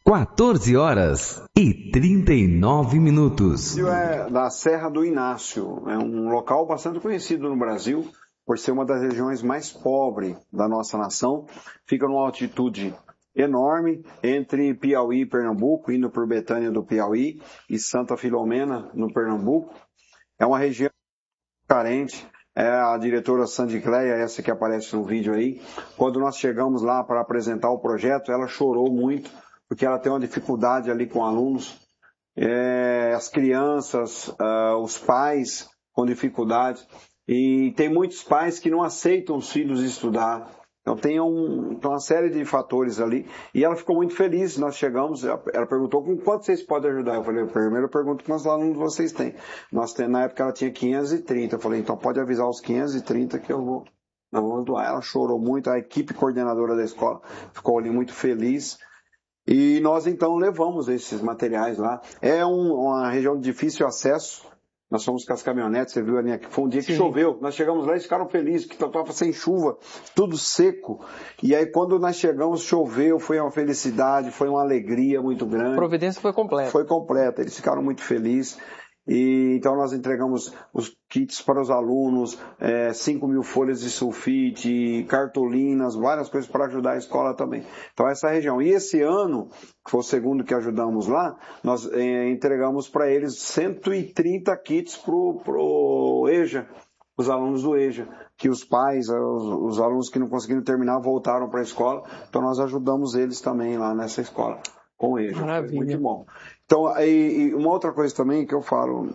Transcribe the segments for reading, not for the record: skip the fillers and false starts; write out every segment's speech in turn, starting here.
14h39. É da Serra do Inácio. É um local bastante conhecido no Brasil por ser uma das regiões mais pobres da nossa nação. Fica numa altitude enorme entre Piauí e Pernambuco, indo por Betânia do Piauí e Santa Filomena no Pernambuco. É uma região carente. É a diretora Sandy Cleia, essa que aparece no vídeo aí. Quando nós chegamos lá para apresentar o projeto, ela chorou muito, porque ela tem uma dificuldade ali com alunos. As crianças, os pais com dificuldade. E tem muitos pais que não aceitam os filhos estudar. Então tem uma série de fatores ali. E ela ficou muito feliz. Nós chegamos, ela perguntou com quanto vocês podem ajudar. Eu falei, primeiro eu pergunto quantos alunos vocês têm. Na época ela tinha 530. Eu falei, então pode avisar os 530 que nós vamos doar. Ela chorou muito, a equipe coordenadora da escola ficou ali muito feliz. E nós então levamos esses materiais lá. É uma região de difícil acesso. Nós fomos com as caminhonetes, você viu ali, foi um dia que choveu. Nós chegamos lá e ficaram felizes, que estava sem chuva, tudo seco. E aí quando nós chegamos, choveu, foi uma felicidade, foi uma alegria muito grande. A providência foi completa. Foi completa, eles ficaram muito felizes. E então nós entregamos os kits para os alunos, 5.000 folhas de sulfite, cartolinas, várias coisas para ajudar a escola também. Então essa região. E esse ano, que foi o segundo que ajudamos lá, nós entregamos para eles 130 kits pro EJA, os alunos do EJA, que os pais, os alunos que não conseguiram terminar voltaram para a escola, então nós ajudamos eles também lá nessa escola com o EJA. Maravilha. Foi muito bom. Então, e uma outra coisa também que eu falo,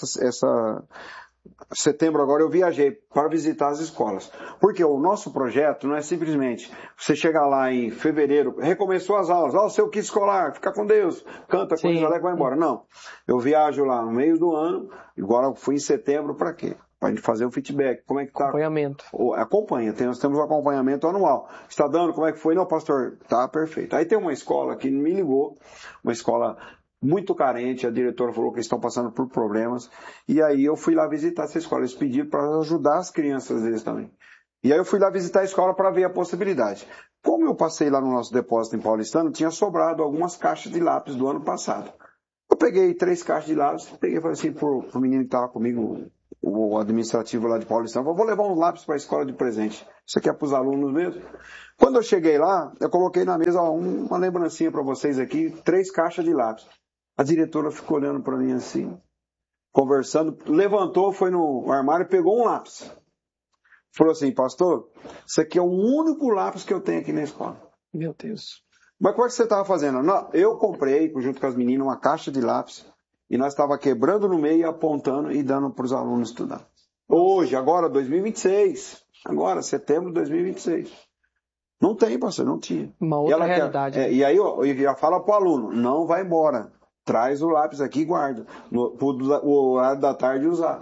setembro agora eu viajei para visitar as escolas. Porque o nosso projeto não é simplesmente você chegar lá em fevereiro, recomeçou as aulas, o seu kit escolar, fica com Deus, canta com Deus, vai embora. Não, eu viajo lá no meio do ano, agora eu fui em setembro para quê? Para a gente fazer o feedback. Como é que tá? Acompanhamento. Acompanha, nós temos um acompanhamento anual. Está dando? Como é que foi? Não, pastor, tá perfeito. Aí tem uma escola que me ligou, uma escola muito carente, a diretora falou que eles estão passando por problemas, e aí eu fui lá visitar essa escola, eles pediram para ajudar as crianças deles também. E aí eu fui lá visitar a escola para ver a possibilidade. Como eu passei lá no nosso depósito em Paulistano, tinha sobrado algumas caixas de lápis do ano passado. Eu peguei 3 caixas de lápis, peguei e falei assim pro menino que estava comigo, o administrativo lá de Paulistano, vou levar uns lápis para a escola de presente. Isso aqui é para os alunos mesmo. Quando eu cheguei lá, eu coloquei na mesa uma lembrancinha para vocês aqui, 3 caixas de lápis. A diretora ficou olhando para mim assim, conversando, levantou, foi no armário e pegou um lápis. Falou assim, pastor, isso aqui é o único lápis que eu tenho aqui na escola. Meu Deus. Mas como é que você estava fazendo? Não, eu comprei, junto com as meninas, uma caixa de lápis e nós estávamos quebrando no meio, apontando e dando para os alunos estudar. Hoje, agora, 2026. Agora, setembro de 2026. Não tem, pastor, não tinha. Uma outra realidade. E aí eu já falo para o aluno, não vai embora. Traz o lápis aqui e guarda. O horário da tarde usar.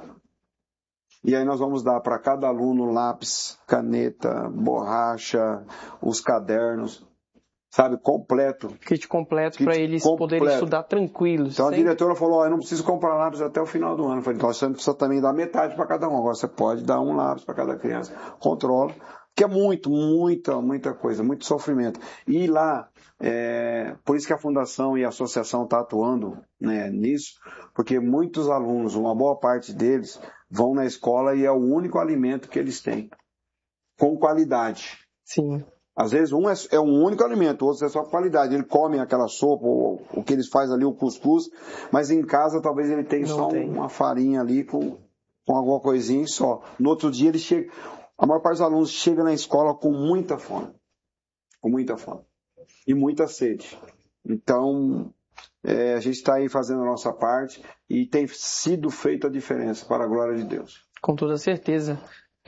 E aí nós vamos dar para cada aluno lápis, caneta, borracha, os cadernos, sabe, completo. Kit completo para eles poderem estudar tranquilos. Então a diretora falou, eu não preciso comprar lápis até o final do ano. Eu falei, então você não precisa também dar metade para cada um. Agora você pode dar um lápis para cada criança. Controla. Que é muita coisa, muito sofrimento. E lá, por isso que a fundação e a associação está atuando, né, nisso, porque muitos alunos, uma boa parte deles, vão na escola e é o único alimento que eles têm, com qualidade. Sim. Às vezes um é um único alimento, outro é só qualidade. Ele come aquela sopa, ou o que eles fazem ali, o cuscuz, mas em casa talvez ele tenha uma farinha ali com alguma coisinha e só. No outro dia ele chega... A maior parte dos alunos chega na escola com muita fome. Com muita fome. E muita sede. Então, a gente está aí fazendo a nossa parte e tem sido feita a diferença, para a glória de Deus. Com toda certeza.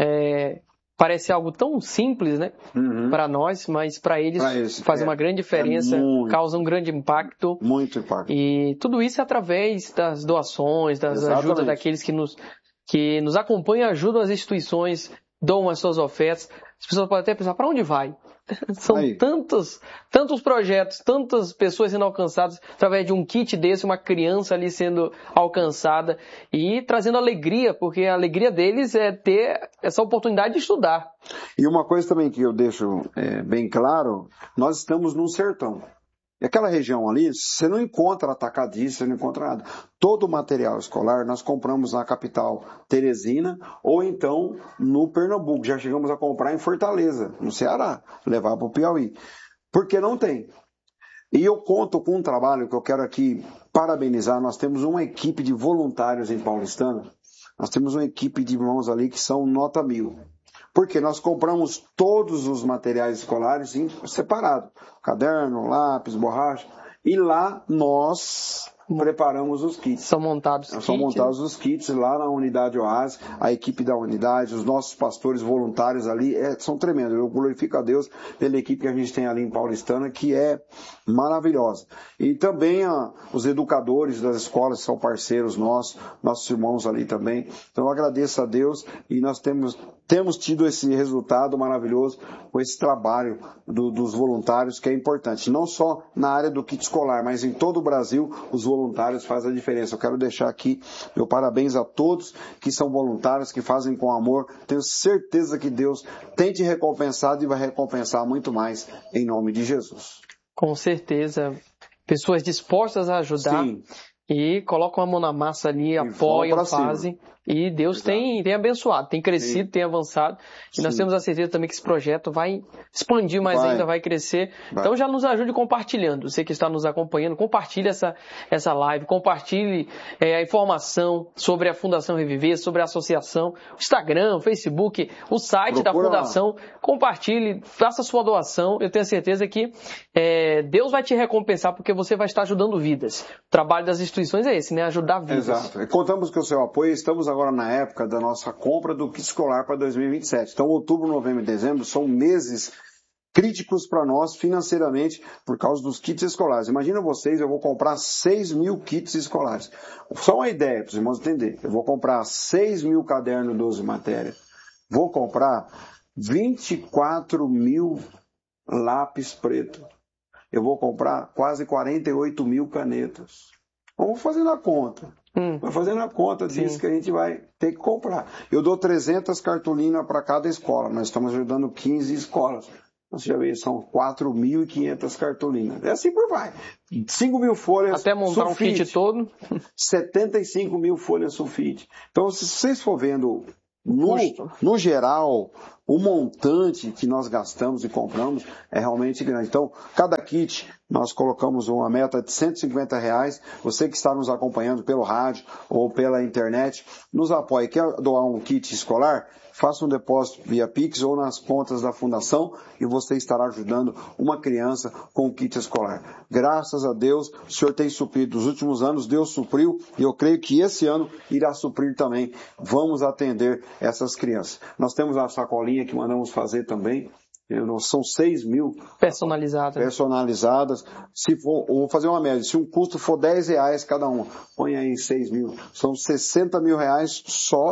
Parece algo tão simples, né? Para nós, mas para eles faz uma grande diferença, causa um grande impacto. Muito impacto. E tudo isso através das doações, das ajudas daqueles que nos acompanham, ajudam as instituições, doam as suas ofertas. As pessoas podem até pensar, para onde vai? São tantos projetos, tantas pessoas sendo alcançadas através de um kit desse, uma criança ali sendo alcançada e trazendo alegria, porque a alegria deles é ter essa oportunidade de estudar. E uma coisa também que eu deixo bem claro, nós estamos num sertão. E aquela região ali, você não encontra atacadista, você não encontra nada. Todo o material escolar nós compramos na capital Teresina ou então no Pernambuco. Já chegamos a comprar em Fortaleza, no Ceará, levar para o Piauí. Porque não tem. E eu conto com um trabalho que eu quero aqui parabenizar. Nós temos uma equipe de voluntários em Paulistana. Nós temos uma equipe de irmãos ali que são nota 1000. Porque nós compramos todos os materiais escolares separado. Caderno, lápis, borracha. E lá nós preparamos os kits. São montados os kits lá na unidade Oásis, a equipe da unidade, os nossos pastores voluntários ali, são tremendos. Eu glorifico a Deus pela equipe que a gente tem ali em Paulistana, que é maravilhosa. E também os educadores das escolas são parceiros nossos irmãos ali também. Então eu agradeço a Deus e nós temos tido esse resultado maravilhoso com esse trabalho dos voluntários, que é importante. Não só na área do kit escolar, mas em todo o Brasil, os voluntários fazem a diferença. Eu quero deixar aqui meu parabéns a todos que são voluntários, que fazem com amor. Tenho certeza que Deus tem te recompensado e vai recompensar muito mais em nome de Jesus. Com certeza. Pessoas dispostas a ajudar. Sim. E colocam a mão na massa ali, apoiam, fazem. E Deus tem abençoado, tem crescido, tem avançado. E nós temos a certeza também que esse projeto vai expandir mais ainda, vai crescer. Então já nos ajude compartilhando. Você que está nos acompanhando, compartilhe essa live, compartilhe a informação sobre a Fundação Reviver, sobre a associação, o Instagram, o Facebook, o site da Fundação. Compartilhe, faça sua doação. Eu tenho certeza que Deus vai te recompensar porque você vai estar ajudando vidas. O trabalho das instituições é esse, né? Ajudar vidas. Exato. E contamos com o seu apoio. Estamos agora na época da nossa compra do kit escolar para 2027. Então, outubro, novembro e dezembro são meses críticos para nós financeiramente por causa dos kits escolares. Imagina vocês, eu vou comprar 6.000 kits escolares. Só uma ideia para os irmãos entenderem. Eu vou comprar 6.000 cadernos 12 matérias. Vou comprar 24.000 lápis preto. Eu vou comprar quase 48.000 canetas. Vamos fazendo a conta. Vai fazendo a conta disso que a gente vai ter que comprar. Eu dou 300 cartolinas para cada escola. Nós estamos ajudando 15 escolas. Você já vê, são 4.500 cartolinas. É assim por vai. 5.000 folhas até montar sulfite, um kit todo. 75.000 folhas sulfite. Então, se vocês for vendo no geral, o montante que nós gastamos e compramos é realmente grande. Então, cada kit, nós colocamos uma meta de R$150. Você que está nos acompanhando pelo rádio ou pela internet, nos apoie. Quer doar um kit escolar? Faça um depósito via Pix ou nas contas da Fundação e você estará ajudando uma criança com o kit escolar. Graças a Deus, o Senhor tem suprido. Nos últimos anos, Deus supriu e eu creio que esse ano irá suprir também. Vamos atender essas crianças. Nós temos a sacolinha que mandamos fazer também. São 6.000 personalizadas. Se for, vou fazer uma média. Se um custo for R$10 cada uma, põe aí 6.000. São R$60.000 só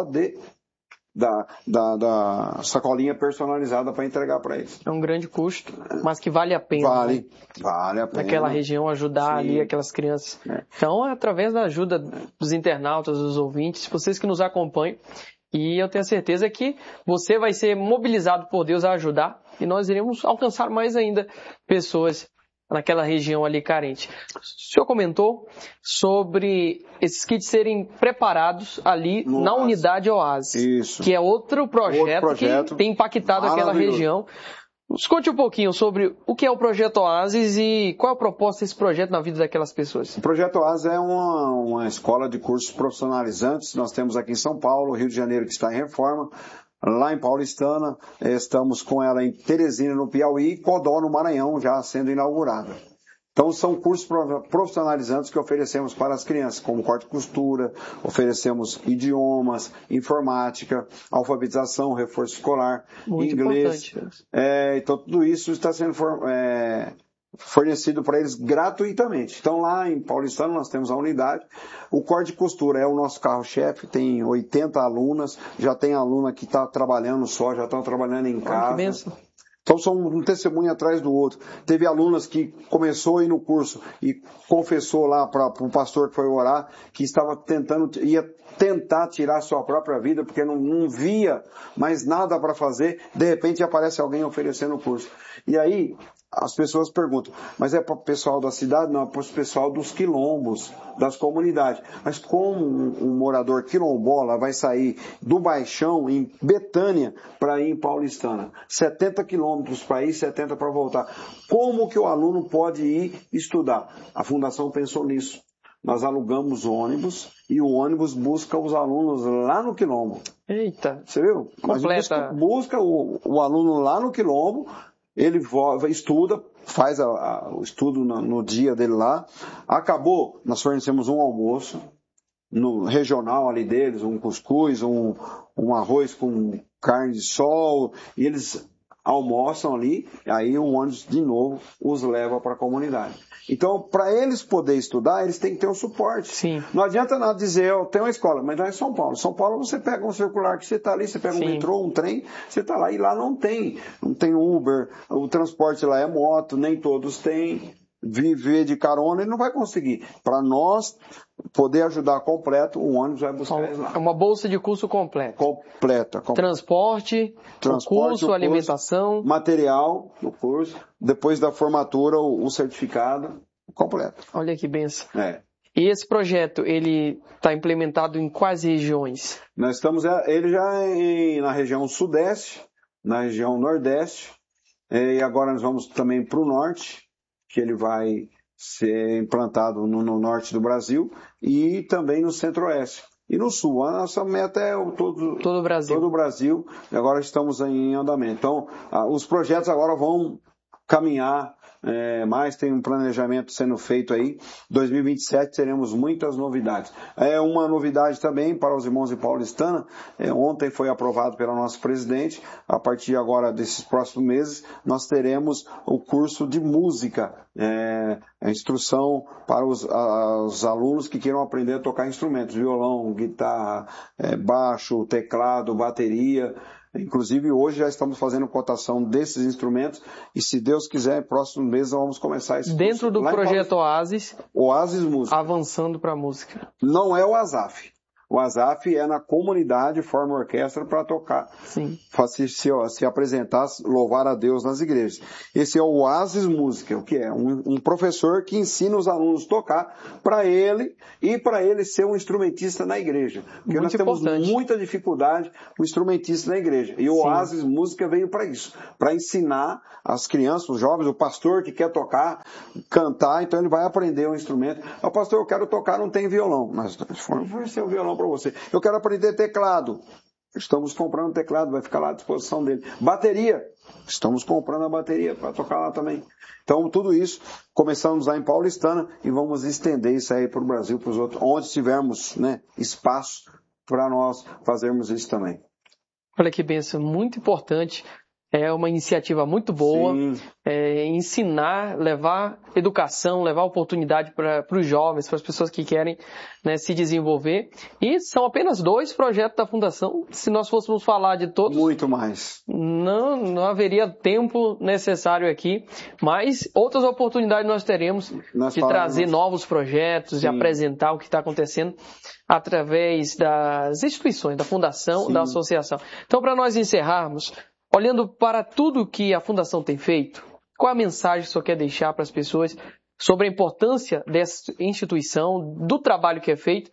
da sacolinha personalizada para entregar para eles. É um grande custo, mas que vale a pena. Vale a pena. Naquela região ajudar ali aquelas crianças. Então, é através da ajuda dos internautas, dos ouvintes, vocês que nos acompanham. E eu tenho certeza que você vai ser mobilizado por Deus a ajudar e nós iremos alcançar mais ainda pessoas naquela região ali carente. O senhor comentou sobre esses kits serem preparados ali na unidade Oásis. Isso. Que é outro projeto que tem impactado aquela região. Nos conte um pouquinho sobre o que é o Projeto Oásis e qual é a proposta desse projeto na vida daquelas pessoas. O Projeto Oásis é uma escola de cursos profissionalizantes. Nós temos aqui em São Paulo, Rio de Janeiro, que está em reforma. Lá em Paulistana, estamos com ela em Teresina, no Piauí, e Codó, no Maranhão, já sendo inaugurada. Então, são cursos profissionalizantes que oferecemos para as crianças, como corte e costura, oferecemos idiomas, informática, alfabetização, reforço escolar, muito inglês. Então, tudo isso está sendo fornecido para eles gratuitamente. Então, lá em Paulistano, nós temos a unidade. O corte de costura é o nosso carro-chefe, tem 80 alunas, já tem aluna que está trabalhando já estão trabalhando em casa. Que benção. Então, são um testemunho atrás do outro. Teve alunas que começou a ir no curso e confessou lá para o pastor que foi orar que ia tentar tirar sua própria vida porque não via mais nada para fazer. De repente, aparece alguém oferecendo o curso. E aí, as pessoas perguntam, mas é para o pessoal da cidade? Não, é para o pessoal dos quilombos, das comunidades. Mas como um morador quilombola vai sair do Baixão, em Betânia, para ir em Paulistana? 70 quilômetros para ir, 70 para voltar. Como que o aluno pode ir estudar? A Fundação pensou nisso. Nós alugamos ônibus e o ônibus busca os alunos lá no quilombo. Eita! Você viu? Completa. Busca o aluno lá no quilombo, ele estuda, faz o estudo no dia dele lá. Acabou, nós fornecemos um almoço no regional ali deles, um cuscuz, um arroz com carne de sol, e eles almoçam ali, aí o ônibus de novo os leva para a comunidade. Então, para eles poderem estudar, eles têm que ter o suporte. Sim. Não adianta nada dizer, eu tenho uma escola, mas não é São Paulo. São Paulo você pega um circular que você está ali, você pega um metrô, um trem, você está lá, e lá não tem Uber, o transporte lá é moto, nem todos têm. Viver de carona, ele não vai conseguir. Para nós poder ajudar completo, o ônibus vai buscar eles lá. É uma bolsa de curso completa. Completa. Transporte, o curso, alimentação. Material do curso. Depois da formatura, o certificado completo. Olha que benção. É. E esse projeto, ele está implementado em quais regiões? Nós estamos, ele já na região sudeste, na região nordeste, e agora nós vamos também para o norte, que ele vai ser implantado no norte do Brasil e também no centro-oeste. E no sul, a nossa meta é todo o Brasil. Todo o Brasil, e agora estamos em andamento. Então, os projetos agora vão caminhar mais, tem um planejamento sendo feito aí. 2027 teremos muitas novidades. Uma novidade também para os irmãos de Paulistana, ontem foi aprovado pelo nosso presidente, a partir agora desses próximos meses, nós teremos o curso de música, a instrução para os alunos que queiram aprender a tocar instrumentos, violão, guitarra, baixo, teclado, bateria. Inclusive, hoje já estamos fazendo cotação desses instrumentos e, se Deus quiser, próximo mês nós vamos começar esse dentro do projeto Oasis Música. Avançando para a música. Não é o ASAF. O ASAF é na comunidade, forma orquestra para tocar. Sim. Se apresentar, louvar a Deus nas igrejas. Esse é o Oasis Música, o que é? Um professor que ensina os alunos a tocar para ele e para ele ser um instrumentista na igreja. Porque nós temos muita dificuldade com instrumentista na igreja. E o Oasis Música veio para isso, para ensinar as crianças, os jovens, o pastor que quer tocar, cantar, então ele vai aprender um instrumento. Pastor, eu quero tocar, não tem violão. Mas vai ser o violão para você. Eu quero aprender teclado. Estamos comprando teclado, vai ficar lá à disposição dele. Bateria. Estamos comprando a bateria para tocar lá também. Então, tudo isso, começamos lá em Paulistana e vamos estender isso aí para o Brasil, para os outros, onde tivermos espaço para nós fazermos isso também. Olha que bênção, muito importante. É uma iniciativa muito boa, ensinar, levar educação, levar oportunidade para os jovens, para as pessoas que querem se desenvolver. E são apenas 2 projetos da Fundação. Se nós fôssemos falar de todos... Muito mais. Não haveria tempo necessário aqui, mas outras oportunidades nós teremos de trazer novos projetos, de apresentar o que está acontecendo através das instituições, da Fundação, da Associação. Então, para nós encerrarmos... Olhando para tudo que a Fundação tem feito, qual a mensagem que o senhor quer deixar para as pessoas sobre a importância dessa instituição, do trabalho que é feito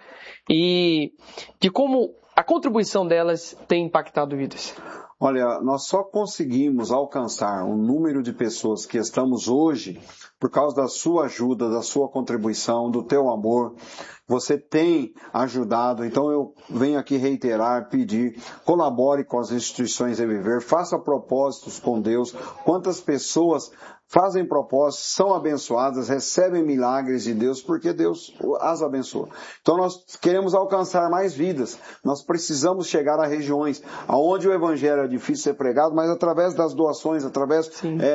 e de como a contribuição delas tem impactado vidas? Olha, nós só conseguimos alcançar o número de pessoas que estamos hoje por causa da sua ajuda, da sua contribuição, do teu amor. Você tem ajudado, então eu venho aqui reiterar, pedir, colabore com as instituições de viver, faça propósitos com Deus. Quantas pessoas fazem propósitos, são abençoadas, recebem milagres de Deus, porque Deus as abençoa. Então nós queremos alcançar mais vidas, nós precisamos chegar a regiões onde o Evangelho é difícil ser pregado, mas através das doações, através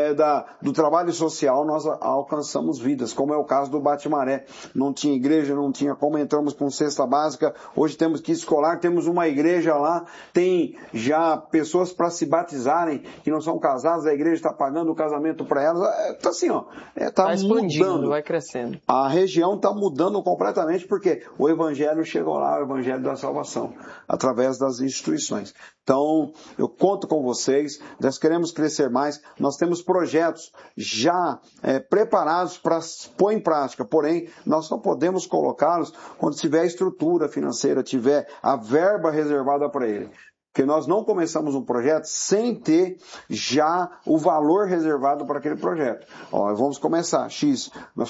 do trabalho social, nós alcançamos vidas, como é o caso do Bate-Maré. Não tinha igreja, não tinha como, entramos com cesta básica, hoje temos kit escolar, temos uma igreja lá, tem já pessoas para se batizarem, que não são casadas, a igreja está pagando o casamento para elas. Tá assim, ó. Tá mudando. Vai crescendo. A região está mudando completamente porque o Evangelho chegou lá, o Evangelho da salvação, através das instituições. Então, eu conto com vocês, nós queremos crescer mais, nós temos projetos já preparados para pôr em prática, porém, nós só podemos colocá-los quando tiver a estrutura financeira, tiver a verba reservada para ele. Porque nós não começamos um projeto sem ter já o valor reservado para aquele projeto. Vamos começar, X. Nós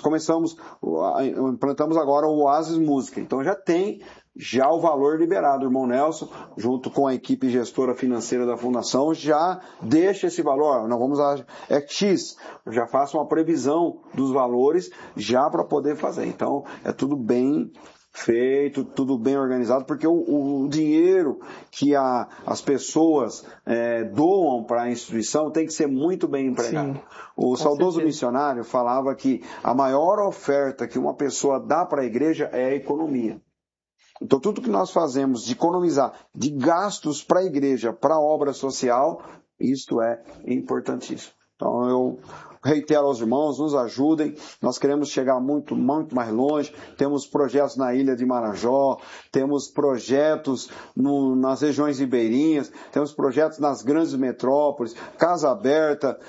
implantamos agora o Oasis Música. Então já tem o valor liberado. O irmão Nelson, junto com a equipe gestora financeira da fundação, já deixa esse valor. Nós vamos X. Eu já faço uma previsão dos valores já para poder fazer. Então é tudo bem feito, tudo bem organizado, porque o dinheiro que as pessoas doam para a instituição tem que ser muito bem empregado. Sim, o saudoso missionário falava que a maior oferta que uma pessoa dá para a igreja é a economia. Então tudo que nós fazemos de economizar de gastos para a igreja, para a obra social, isto é importantíssimo. Então eu reitero aos irmãos, nos ajudem, nós queremos chegar muito, muito mais longe, temos projetos na ilha de Marajó, temos projetos nas regiões ribeirinhas, temos projetos nas grandes metrópoles, Casa Aberta,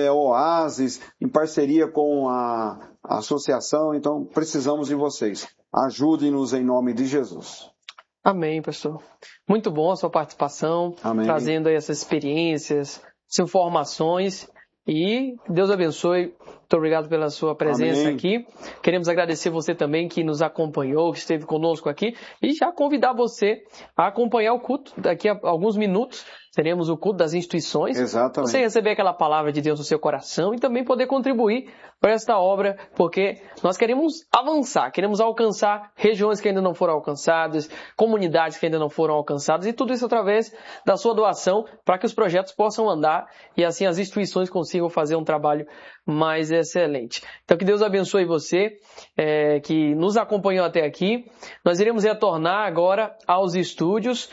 Oasis, em parceria com a associação, então precisamos de vocês. Ajudem-nos em nome de Jesus. Amém, pastor. Muito bom a sua participação, Amém. Trazendo aí essas experiências, essas informações. E Deus abençoe. Muito obrigado pela sua presença Amém. Aqui. Queremos agradecer você também que nos acompanhou, que esteve conosco aqui. E já convidar você a acompanhar o culto. Daqui a alguns minutos teremos o culto das instituições. Exatamente. Você receber aquela palavra de Deus no seu coração e também poder contribuir para esta obra, porque nós queremos avançar, queremos alcançar regiões que ainda não foram alcançadas, comunidades que ainda não foram alcançadas, e tudo isso através da sua doação para que os projetos possam andar e assim as instituições consigam fazer um trabalho mais excelente. Então que Deus abençoe você que nos acompanhou até aqui. Nós iremos retornar agora aos estúdios,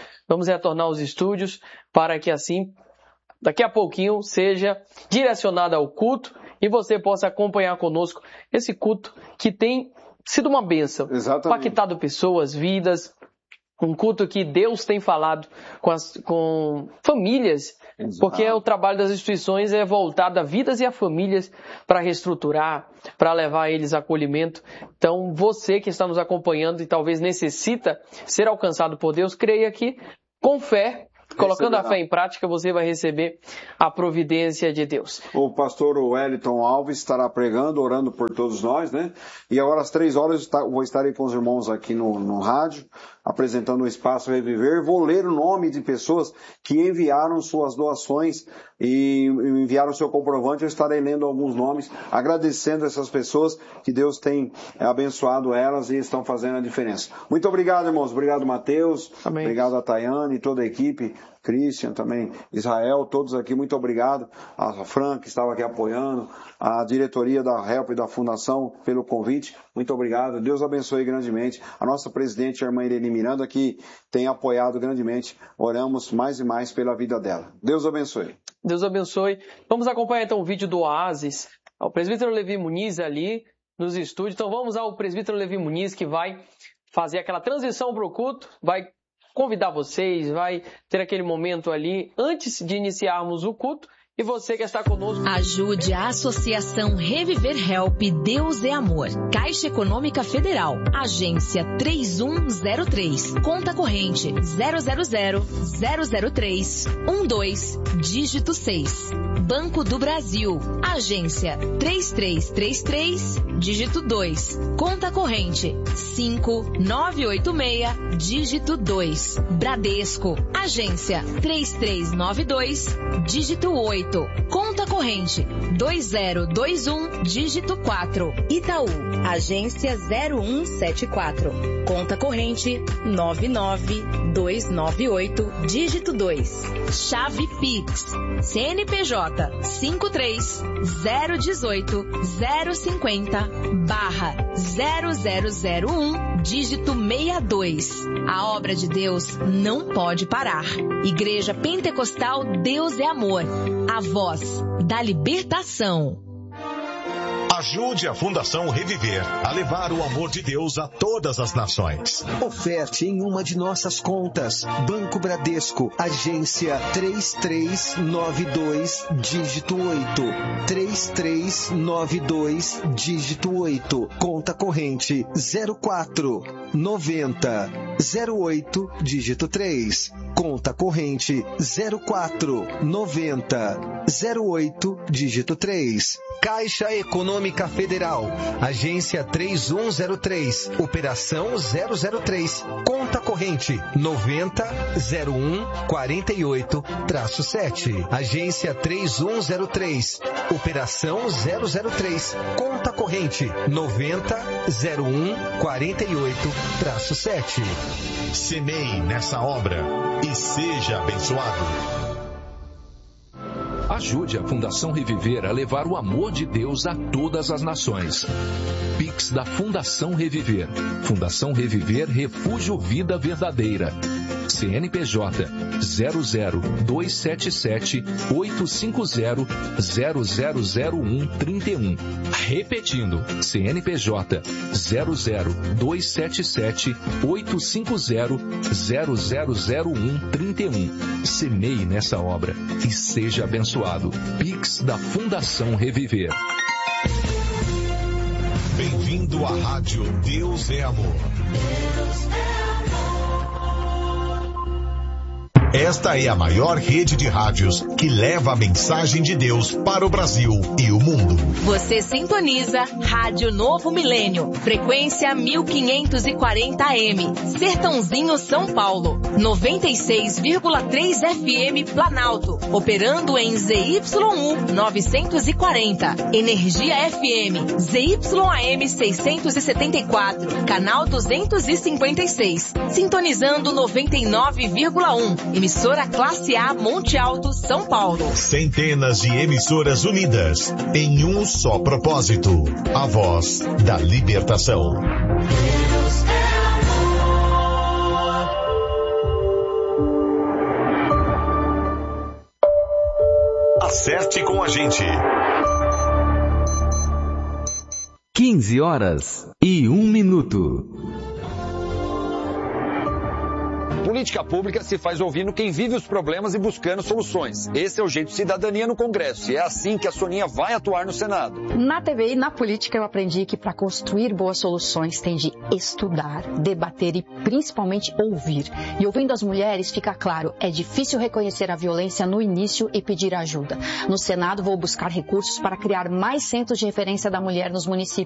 para que assim, daqui a pouquinho, seja direcionado ao culto e você possa acompanhar conosco esse culto que tem sido uma bênção, impactado pessoas, vidas, um culto que Deus tem falado com famílias, Exato. Porque o trabalho das instituições é voltado a vidas e a famílias para reestruturar, para levar eles a acolhimento. Então, você que está nos acompanhando e talvez necessita ser alcançado por Deus, creia que, com fé, colocando a fé em prática, você vai receber a providência de Deus. O pastor Wellington Alves estará pregando, orando por todos nós, né? E agora às 3h vou estar aí com os irmãos aqui no rádio, apresentando o Espaço Reviver. Vou ler o nome de pessoas que enviaram suas doações e enviaram seu comprovante. Eu estarei lendo alguns nomes, agradecendo essas pessoas que Deus tem abençoado elas e estão fazendo a diferença. Muito obrigado, irmãos. Obrigado, Mateus. Amém. Obrigado a Tayane e toda a equipe. Christian também, Israel, todos aqui, muito obrigado. A Fran, que estava aqui apoiando, a diretoria da HELP e da Fundação pelo convite, muito obrigado. Deus abençoe grandemente. A nossa presidente, a irmã Irene Miranda, que tem apoiado grandemente. Oramos mais e mais pela vida dela. Deus abençoe. Deus abençoe. Vamos acompanhar então o vídeo do Oasis. O presbítero Levi Muniz ali nos estúdios. Então vamos ao presbítero Levi Muniz, que vai fazer aquela transição para o culto, vai convidar vocês, vai ter aquele momento ali antes de iniciarmos o culto. E você que está conosco... Ajude a Associação Reviver Help Deus é Amor. Caixa Econômica Federal. Agência 3103. Conta corrente 000-003-12, dígito 6. Banco do Brasil. Agência 3333, dígito 2. Conta corrente 5986, dígito 2. Bradesco. Agência 3392, dígito 8. Conta corrente 2021, dígito 4. Itaú, agência 0174. Conta corrente 99298, dígito 2. Chave Pix, CNPJ 53-018-050/0001, dígito 62. A obra de Deus não pode parar. Igreja Pentecostal Deus é Amor. A voz da libertação. Ajude a Fundação Reviver a levar o amor de Deus a todas as nações. Oferte em uma de nossas contas. Banco Bradesco, agência 3392, dígito 8. 3392, dígito 8. Conta corrente 0490 08, dígito 3. Conta corrente 0490 08, dígito 3. Caixa Econômica Federal, agência 3103, operação 003, conta corrente 900148-7, agência 3103, operação 003, conta corrente 900148-7. Semeie nessa obra e seja abençoado. Ajude a Fundação Reviver a levar o amor de Deus a todas as nações. Pix da Fundação Reviver. Fundação Reviver Refúgio Vida Verdadeira. CNPJ 00277 850 0001 31. Repetindo, CNPJ 00277 850 0001 31. Semeie nessa obra e seja abençoado. Pix da Fundação Reviver. Bem-vindo à Rádio Deus é Amor. Esta é a maior rede de rádios que leva a mensagem de Deus para o Brasil e o mundo. Você sintoniza Rádio Novo Milênio, frequência 1540 AM, Sertãozinho, São Paulo, 96,3 FM Planalto, operando em ZYU 940, Energia FM, ZYAM 674, canal 256, sintonizando 99,1. Emissora Classe A Monte Alto, São Paulo. Centenas de emissoras unidas em um só propósito. A voz da libertação. Deus é amor. Acerte com a gente. 15h01. Política pública se faz ouvindo quem vive os problemas e buscando soluções. Esse é o jeito de cidadania no Congresso e é assim que a Soninha vai atuar no Senado. Na TV e na política eu aprendi que para construir boas soluções tem de estudar, debater e principalmente ouvir. E ouvindo as mulheres fica claro, é difícil reconhecer a violência no início e pedir ajuda. No Senado vou buscar recursos para criar mais centros de referência da mulher nos municípios.